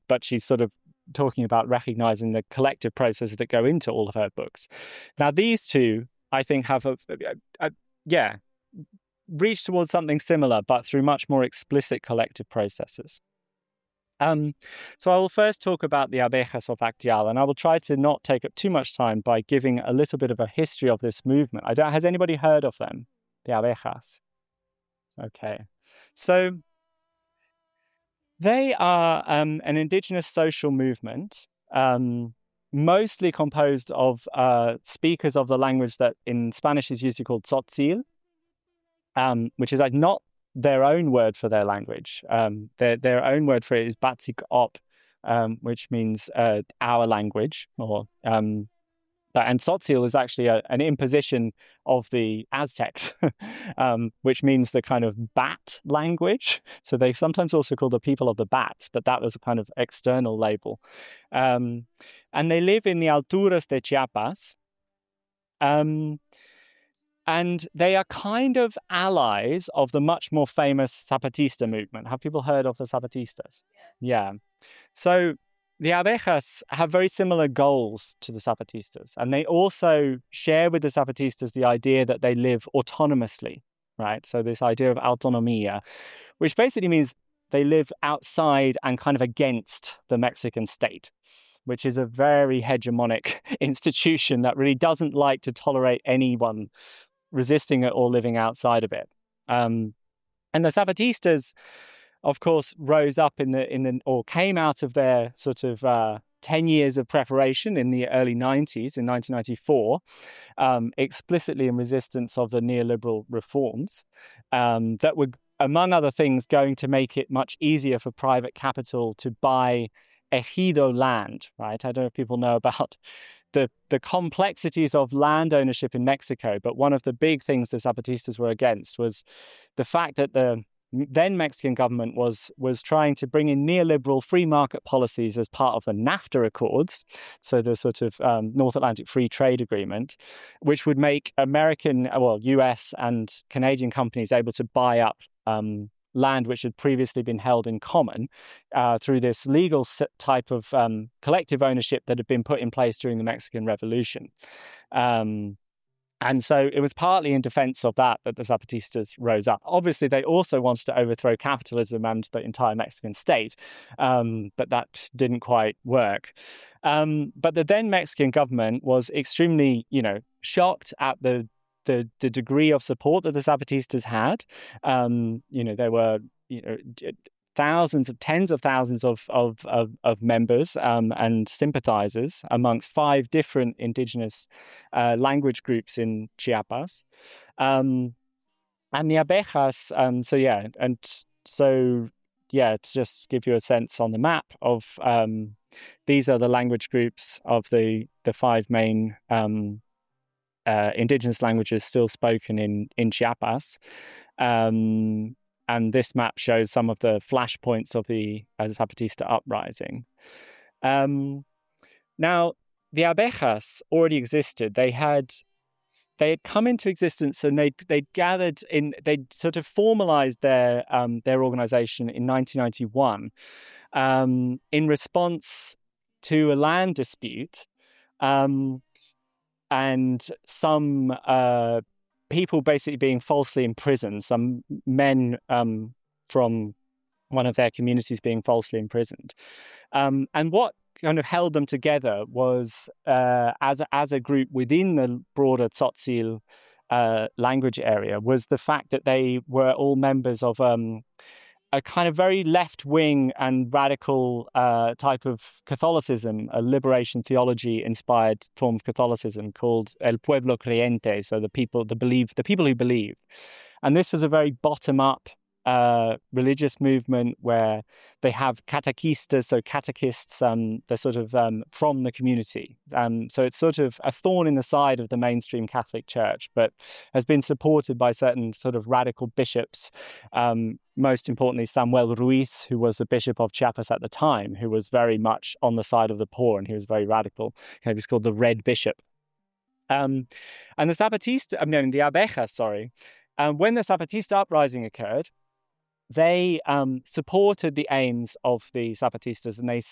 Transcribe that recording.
but she's sort of talking about recognizing the collective processes that go into all of her books. Now, these two, I think, have reached towards something similar, but through much more explicit collective processes. So I will first talk about the Abejas of Acteal, and I will try to not take up too much time by giving a little bit of a history of this movement. Has anybody heard of them, the Abejas? Okay. So they are an indigenous social movement, mostly composed of speakers of the language that in Spanish is usually called Tzotzil, which is not their own word for their language. Their own word for it is Batzik Op, which means our language, and Tzotzil is actually an imposition of the Aztecs, which means the kind of bat language. So they sometimes also call the people of the bats, but that was a kind of external label. And they live in the Alturas de Chiapas. And they are kind of allies of the much more famous Zapatista movement. Have people heard of the Zapatistas? Yeah. So the Abejas have very similar goals to the Zapatistas, and they also share with the Zapatistas the idea that they live autonomously, right? So this idea of autonomía, which basically means they live outside and kind of against the Mexican state, which is a very hegemonic institution that really doesn't like to tolerate anyone resisting it or living outside of it. And the Zapatistas, of course, rose up or came out of their sort of 10 years of preparation in the early 90s, in 1994, explicitly in resistance of the neoliberal reforms that were, among other things, going to make it much easier for private capital to buy ejido land, right? I don't know if people know about the complexities of land ownership in Mexico, but one of the big things the Zapatistas were against was the fact that the then Mexican government was trying to bring in neoliberal free market policies as part of the NAFTA Accords, so the sort of North Atlantic Free Trade Agreement, which would make US and Canadian companies able to buy up land which had previously been held in common through this legal type of collective ownership that had been put in place during the Mexican Revolution. And so it was partly in defense of that the Zapatistas rose up. Obviously, they also wanted to overthrow capitalism and the entire Mexican state, but that didn't quite work. But the then Mexican government was extremely, shocked at the degree of support that the Zapatistas had. There were, tens of thousands of members and sympathizers amongst 5 different indigenous language groups in Chiapas. And the Abejas, to just give you a sense on the map of these are the language groups of the 5 main indigenous languages still spoken in Chiapas. And this map shows some of the flashpoints of the Zapatista uprising. Now, the Abejas already existed. They had come into existence, and they'd gathered in. They'd sort of formalized their organization in 1991 in response to a land dispute, and some people basically being falsely imprisoned, some men from one of their communities being falsely imprisoned. And what kind of held them together was, as a group within the broader Tzotzil language area, was the fact that they were all members of a kind of very left-wing and radical type of Catholicism, a liberation theology-inspired form of Catholicism called El Pueblo Creyente, so the people who believe. And this was a very bottom-up religious movement where they have catequistas, so catechists, they're sort of from the community. So it's sort of a thorn in the side of the mainstream Catholic Church, but has been supported by certain sort of radical bishops, most importantly Samuel Ruiz, who was the bishop of Chiapas at the time, who was very much on the side of the poor, and he was very radical. He was called the Red Bishop. And the Abejas, when the Zapatista uprising occurred, they supported the aims of the Zapatistas, and